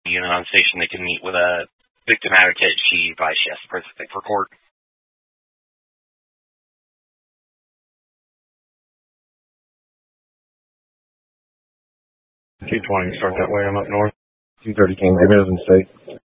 unit on station that can meet with a victim advocate. She advised she has to participate for court. 220, start that way. I'm up north. 230 King, give me those in state.